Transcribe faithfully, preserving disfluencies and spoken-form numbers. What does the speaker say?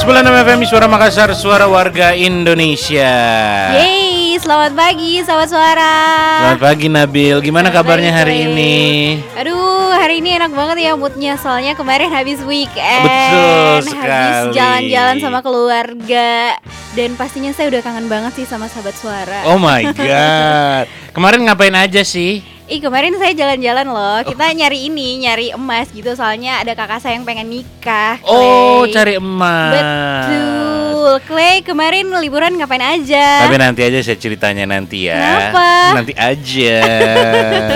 sembilan puluh enam F M Suara Makassar, suara warga Indonesia. Yeay, selamat pagi sahabat suara. Selamat pagi Nabil, gimana selamat kabarnya hari pagi. ini? Aduh, hari ini enak banget ya moodnya, soalnya kemarin habis weekend. Betul sekali. Habis jalan-jalan sama keluarga. Dan pastinya saya udah kangen banget sih sama sahabat suara. Oh my god. Kemarin ngapain aja sih? Ih, kemarin saya jalan-jalan loh. Kita oh. nyari ini, nyari emas gitu. Soalnya ada kakak saya yang pengen nikah, Clay. Oh, cari emas. Betul. Clay, kemarin liburan ngapain aja? Tapi nanti aja saya ceritanya nanti ya. Kenapa? Nanti aja.